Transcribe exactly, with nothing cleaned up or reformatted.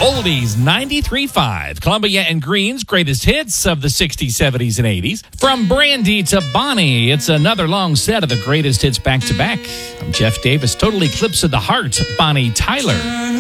Oldies ninety-three point five. Columbia and Green's greatest hits of the sixties, seventies, and eighties. From Brandy to Bonnie, it's another long set of the greatest hits back to back. I'm Jeff Davis. Total Eclipse of the Heart, Bonnie Tyler.